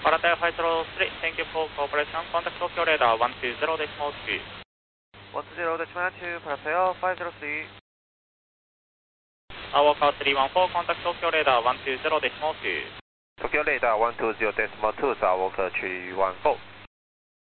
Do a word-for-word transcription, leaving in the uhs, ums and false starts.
Paratel five zero three, thank you for cooperation. Contact Tokyo radar one two zero decimal two. one two zero decimal two, Paratel five zero three. Awaka three one four, contact Tokyo radar one two zero decimal two. Tokyo radar one two zero decimal two, Awaka three one four.